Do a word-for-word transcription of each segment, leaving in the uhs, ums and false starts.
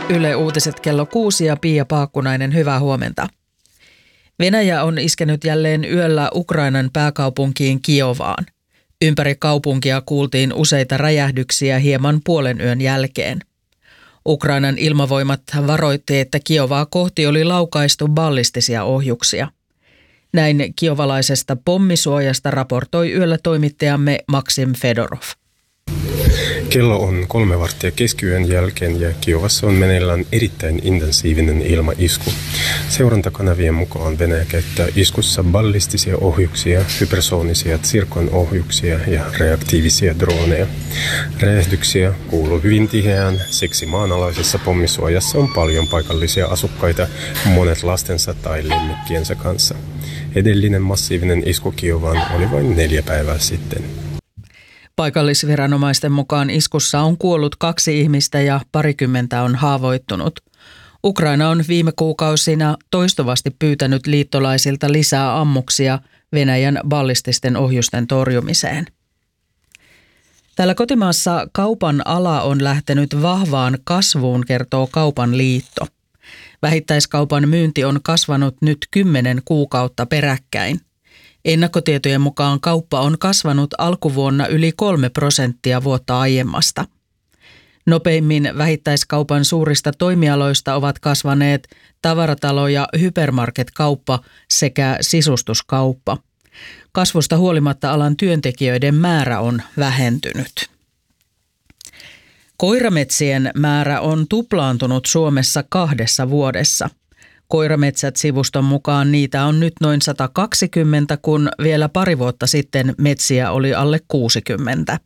Yle Uutiset kello kuusi ja Pia Paakkunainen, hyvää huomenta. Venäjä on iskenyt jälleen yöllä Ukrainan pääkaupunkiin Kiovaan. Ympäri kaupunkia kuultiin useita räjähdyksiä hieman puolen yön jälkeen. Ukrainan ilmavoimat varoitti, että Kiovaa kohti oli laukaistu ballistisia ohjuksia. Näin kiovalaisesta pommisuojasta raportoi yöllä toimittajamme Maksim Fedorov. Kello on kolme varttia keskiyön jälkeen ja Kiovassa on meneillään erittäin intensiivinen ilmaisku. Seurantakanavien mukaan Venäjä käyttää iskussa ballistisia ohjuksia, hypersoonisia tsirkon-ohjuksia ja reaktiivisia droneja. Räjähdyksiä kuuluu hyvin tiheään, siksi maanalaisessa pommisuojassa on paljon paikallisia asukkaita, monet lastensa tai lemmikkiensä kanssa. Edellinen massiivinen isku Kiovaan oli vain neljä päivää sitten. Paikallisviranomaisten mukaan iskussa on kuollut kaksi ihmistä ja parikymmentä on haavoittunut. Ukraina on viime kuukausina toistuvasti pyytänyt liittolaisilta lisää ammuksia Venäjän ballististen ohjusten torjumiseen. Täällä kotimaassa kaupan ala on lähtenyt vahvaan kasvuun, kertoo Kaupan liitto. Vähittäiskaupan myynti on kasvanut nyt kymmenen kuukautta peräkkäin. Ennakkotietojen mukaan kauppa on kasvanut alkuvuonna yli kolme prosenttia vuotta aiemmasta. Nopeimmin vähittäiskaupan suurista toimialoista ovat kasvaneet tavaratalo- ja hypermarketkauppa sekä sisustuskauppa. Kasvusta huolimatta alan työntekijöiden määrä on vähentynyt. Koirametsien määrä on tuplaantunut Suomessa kahdessa vuodessa. Koirametsät-sivuston mukaan niitä on nyt noin sata kaksikymmentä, kun vielä pari vuotta sitten metsiä oli alle kuusikymmentä.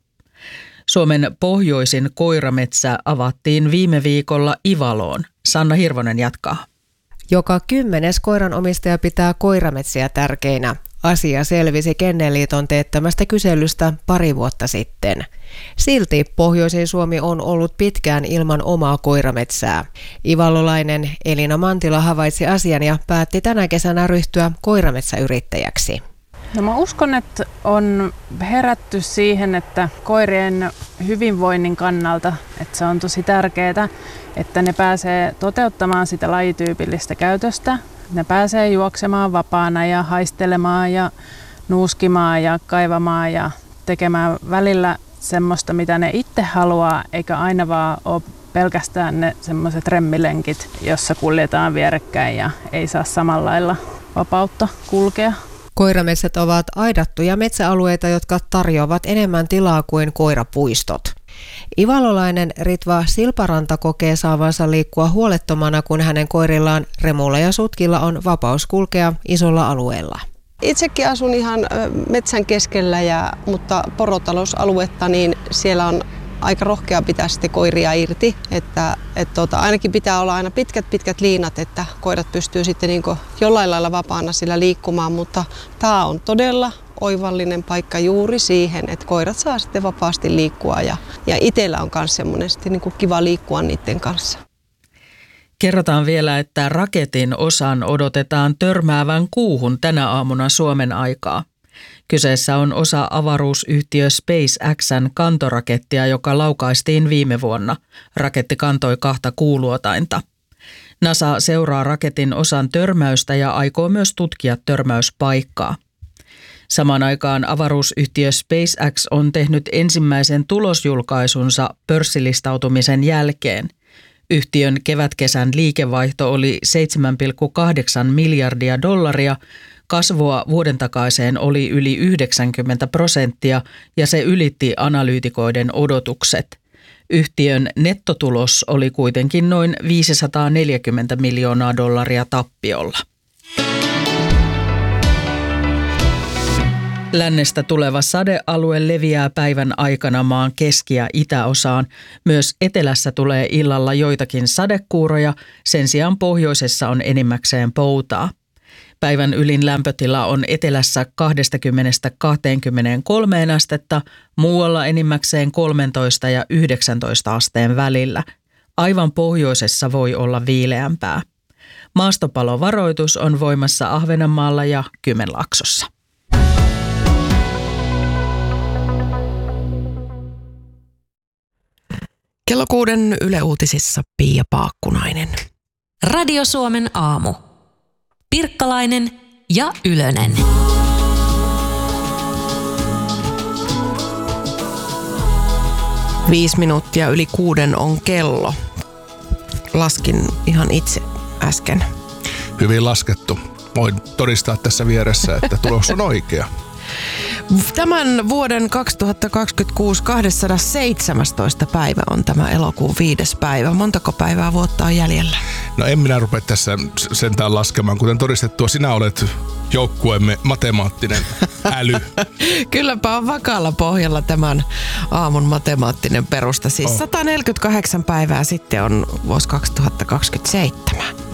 Suomen pohjoisin koirametsä avattiin viime viikolla Ivaloon. Sanna Hirvonen jatkaa. Joka kymmenes koiranomistaja pitää koirametsiä tärkeinä. Asia selvisi Kennelliiton teettämästä kyselystä pari vuotta sitten. Silti pohjoisin Suomi on ollut pitkään ilman omaa koirametsää. Ivalolainen Elina Mantila havaitsi asian ja päätti tänä kesänä ryhtyä koirametsäyrittäjäksi. No mä uskon, että on herätty siihen, että koirien hyvinvoinnin kannalta, että se on tosi tärkeää, että ne pääsee toteuttamaan sitä lajityypillistä käytöstä. Ne pääsee juoksemaan vapaana ja haistelemaan ja nuuskimaan ja kaivamaan ja tekemään välillä semmoista, mitä ne itse haluaa, eikä aina vaan ole pelkästään ne semmoiset remmilenkit, jossa kuljetaan vierekkäin ja ei saa samalla lailla vapautta kulkea. Koirametsät ovat aidattuja metsäalueita, jotka tarjoavat enemmän tilaa kuin koirapuistot. Ivalolainen Ritva Silparanta kokee saavansa liikkua huolettomana, kun hänen koirillaan Remulla ja Sutkilla on vapaus kulkea isolla alueella. Itsekin asun ihan metsän keskellä, ja, mutta porotalousaluetta, niin siellä on aika rohkea pitää sitten koiria irti. Että, et tuota, ainakin pitää olla aina pitkät pitkät liinat, että koirat pystyy sitten niin jollain lailla vapaana sillä liikkumaan, mutta tämä on todella oivallinen paikka juuri siihen, että koirat saa sitten vapaasti liikkua ja, ja itsellä on myös semmoinen sitten niin kuin kiva liikkua niiden kanssa. Kerrotaan vielä, että raketin osan odotetaan törmäävän kuuhun tänä aamuna Suomen aikaa. Kyseessä on osa avaruusyhtiö SpaceXn kantorakettia, joka laukaistiin viime vuonna. Raketti kantoi kahta kuuluotainta. NASA seuraa raketin osan törmäystä ja aikoo myös tutkia törmäyspaikkaa. Samaan aikaan avaruusyhtiö SpaceX on tehnyt ensimmäisen tulosjulkaisunsa pörssilistautumisen jälkeen. Yhtiön kevätkesän liikevaihto oli seitsemän pilkku kahdeksan miljardia dollaria, kasvua vuoden takaiseen oli yli yhdeksänkymmentä prosenttia ja se ylitti analyytikoiden odotukset. Yhtiön nettotulos oli kuitenkin noin viisisataaneljäkymmentä miljoonaa dollaria tappiolla. Lännestä tuleva sadealue leviää päivän aikana maan keski- ja itäosaan. Myös etelässä tulee illalla joitakin sadekuuroja, sen sijaan pohjoisessa on enimmäkseen poutaa. Päivän ylin lämpötila on etelässä kaksikymmentä kaksikymmentäkolme astetta, muualla enimmäkseen kolmetoista ja yhdeksäntoista asteen välillä. Aivan pohjoisessa voi olla viileämpää. Maastopalovaroitus on voimassa Ahvenanmaalla ja Kymenlaaksossa. Kello kuuden Yle Uutisissa Pia Paakkunainen. Radio Suomen aamu. Pirkkalainen ja Ylönen. Viisi minuuttia yli kuuden on kello. Laskin ihan itse äsken. Hyvin laskettu. Voin todistaa tässä vieressä, että tulos on oikea. Tämän vuoden kaksituhattakaksikymmentäkuusi kaksisataaseitsemäntoista päivä on tämä elokuun viides päivä. Montako päivää vuotta on jäljellä? No en minä rupea tässä sentään laskemaan. Kuten todistettua, sinä olet joukkueemme matemaattinen äly. Kylläpä on vakaalla pohjalla tämän aamun matemaattinen perusta. Siis oh. sata neljäkymmentäkahdeksan päivää sitten on vuosi kaksituhattakaksikymmentäseitsemän.